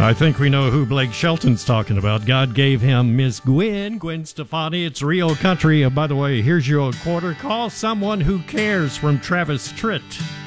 I think we know who Blake Shelton's talking about. God gave him Miss Gwen Stefani. It's real country. By the way, here's your quarter. Call someone who cares from Travis Tritt.